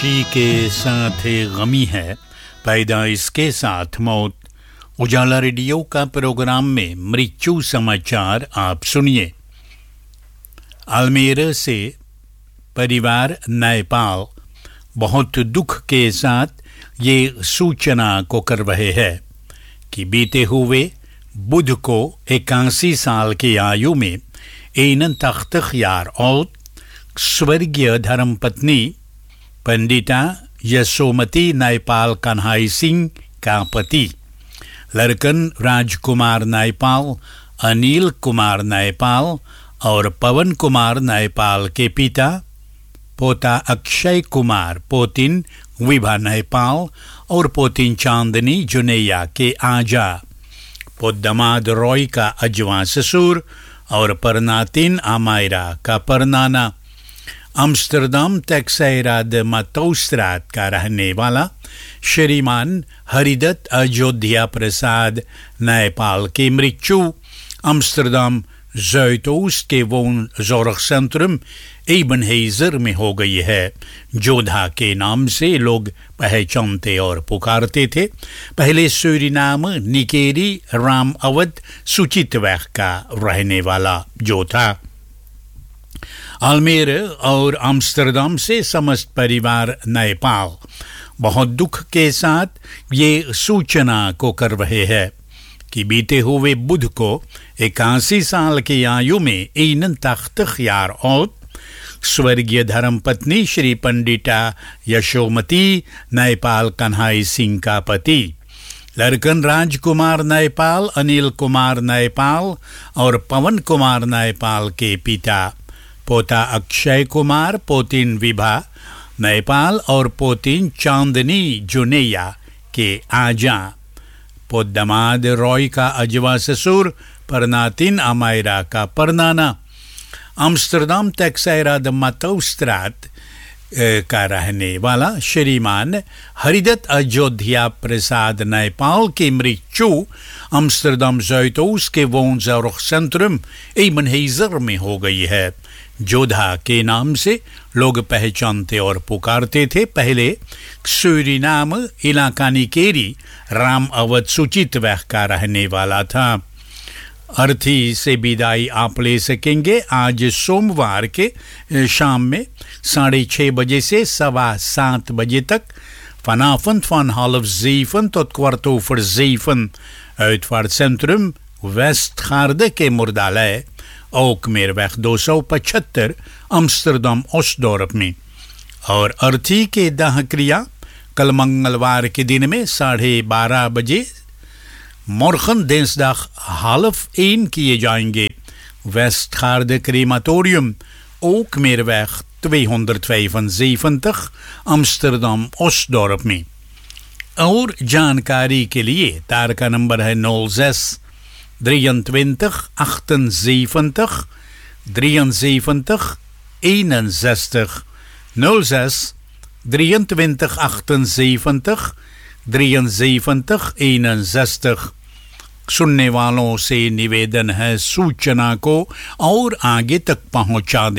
खुशी के साथ गमी है, पैदाइश के साथ मौत। उजाला रेडियो का प्रोग्राम में मृत्यु समाचार आप सुनिए। अल्मेरा से परिवार नेपाल बहुत दुख के साथ ये सूचना को कर रहे हैं कि बीते हुए बुध को 81 साल की आयु में 81 jaar oud स्वर्गीय धर्मपत्नी पंडिता यशोमती नायपाल कन्हाई सिंह का पति लड़कन राजकुमार नायपाल, अनिल कुमार नायपाल और पवन कुमार नायपाल के पिता पोता अक्षय कुमार, पोतिन विभा नायपाल और पोतिन चांदनी जुनैया के आजा, पोदमाद रॉय का अजवा ससुर और परनातिन अमायरा का परनाना। अम्स्टरडम टेक्सैरा de Matoustraat का रहने वाला श्रीमान हरिदत्त अयोध्या प्रसाद नेपाल की मृत्यु अम्स्टरडम Zuidoost के woonzorgcentrum Ebenezer में हो गई है। जोधा के नाम से लोग पहचानते और पुकारते थे। पहले सूरीनाम निकेरी राम अवध सुचितवैख का रहने वाला जो था। अल्मेरा और अम्स्टरडम से समस्त परिवार नेपाल बहुत दुख के साथ ये सूचना को कर रहे हैं कि बीते हुए बुध को 81 साल की आयु में 81 jaar oud स्वर्गीय धर्मपत्नी श्री पंडिता यशोमती नायपाल कन्हाई सिंह का पति लड़कन राजकुमार नायपाल, अनिल कुमार नायपाल और पवन कुमार नायपाल के पिता पोता अक्षय कुमार, पोतिन विभा नायपाल और पोतिन चांदनी जुनैया के आजा, पोदमाद रॉय का अजवा ससुर, परनातिन अमायरा का परनाना। अम्स्टरडम टेक्सैरा de Matoustraat का रहने वाला श्रीमान हरिदत्त अयोध्या प्रसाद नेपाल की मृत्यु अम्स्टरडम Zuidoost के woonzorgcentrum Ebenezer में हो गई है। जोधा के नाम से लोग पहचानते और पुकारते थे। पहले सूरीनाम इलाका निकेरी राम अवध सुचितवैख का रहने वाला था। अर्थी से विदाई आप ले सकेंगे आज सोमवार के शाम में 6:30 बजे से 7:15 बजे तक vanavond van 6:30 tot 7:15 uitvaartcentrum Westgaarde के मुर्दालय ओकमेरweg 275 अम्स्टरडम ओस्टडोर्प में। और अर्थी के दाह क्रिया कल मंगलवार के दिन में 12:30 बजे morgen dinsdag 12:30 किए जाएंगे। Westgaarde क्रीमाटोरियम ओकमेरweg 275 अम्स्टरडम ओस्टडोर्प में। और जानकारी के लिए तार का नंबर है 06 23 78 73 61 06 23 78 73 61। सुनने वालों से निवेदन है सूचना को और आगे तक पहुंचा दें।